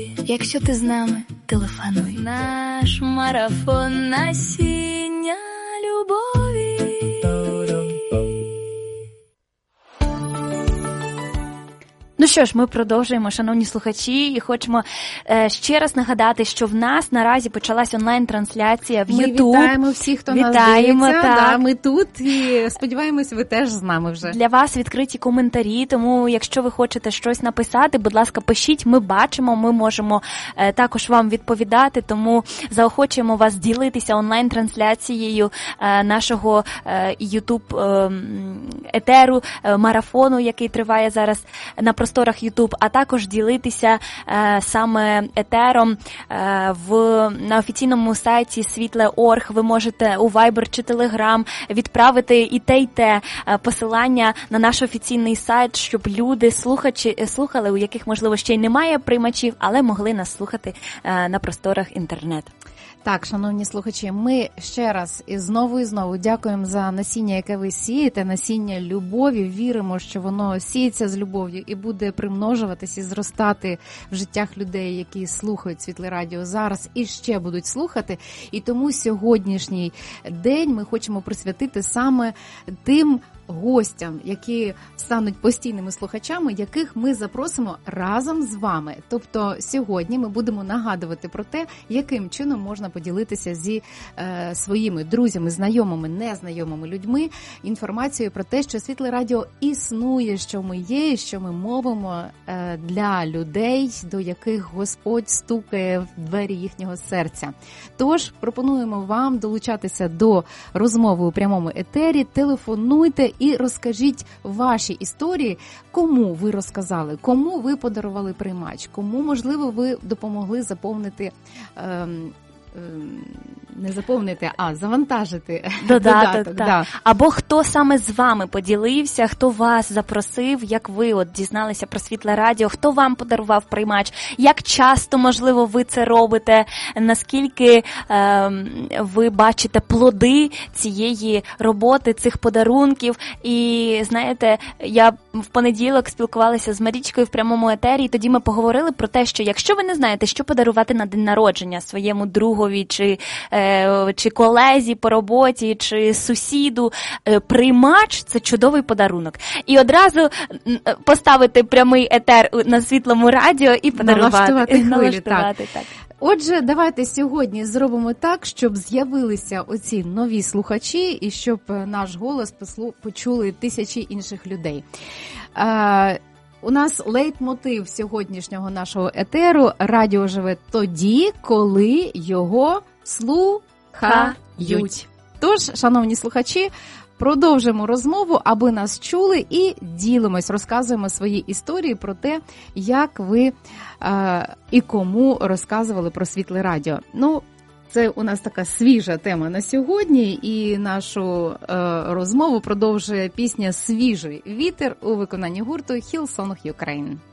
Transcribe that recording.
Якщо ти з нами, телефонуй. Наш марафон насіння любові. Ну що ж, ми продовжуємо, шановні слухачі, і хочемо ще раз нагадати, що в нас наразі почалась онлайн-трансляція в YouTube. Ми вітаємо всіх, хто нас дивиться. Да, ми тут і сподіваємось, ви теж з нами вже. Для вас відкриті коментарі, тому якщо ви хочете щось написати, будь ласка, пишіть, ми бачимо, ми можемо також вам відповідати, тому заохочуємо вас ділитися онлайн-трансляцією нашого YouTube етеру, марафону, який триває зараз на просторах YouTube, а також ділитися саме етером на офіційному сайті Світле.орг. Ви можете у Viber чи Telegram відправити і те посилання на наш офіційний сайт, щоб люди, слухали, у яких, можливо, ще й немає приймачів, але могли нас слухати на просторах інтернету. Так, шановні слухачі, ми ще раз і знову дякуємо за насіння, яке ви сієте, насіння любові. Віримо, що воно сіється з любов'ю і буде примножуватись і зростати в життях людей, які слухають Світле Радіо зараз і ще будуть слухати. І тому сьогоднішній день ми хочемо присвятити саме тим гостям, які стануть постійними слухачами, яких ми запросимо разом з вами. Тобто сьогодні ми будемо нагадувати про те, яким чином можна поділитися зі своїми друзями, знайомими, незнайомими людьми інформацією про те, що Світле Радіо існує, що ми є, що ми мовимо для людей, до яких Господь стукає в двері їхнього серця. Тож пропонуємо вам долучатися до розмови у прямому етері, телефонуйте і розкажіть ваші історії, кому ви розказали, кому ви подарували приймач, кому, можливо, ви допомогли заповнити, не заповнити, а завантажити додаток. Да. Або хто саме з вами поділився, хто вас запросив, як ви от дізналися про Світле Радіо, хто вам подарував приймач, як часто, можливо, ви це робите, наскільки ви бачите плоди цієї роботи, цих подарунків. І, знаєте, я в понеділок спілкувалася з Марічкою в прямому етері, і тоді ми поговорили про те, що якщо ви не знаєте, що подарувати на день народження своєму другові, чи колезі по роботі, чи сусіду, приймач – це чудовий подарунок. І одразу поставити прямий етер на Світлому Радіо і подарувати. Налаштувати, так. Отже, давайте сьогодні зробимо так, щоб з'явилися оці нові слухачі і щоб наш голос почули тисячі інших людей. У нас лейтмотив сьогоднішнього нашого етеру: радіо живе тоді, коли його слухають. Тож, шановні слухачі, продовжимо розмову, аби нас чули, і ділимось, розказуємо свої історії про те, як ви і кому розказували про Світле Радіо. Ну, це у нас така свіжа тема на сьогодні, і нашу розмову продовжує пісня «Свіжий вітер» у виконанні гурту Hillsong Ukraine.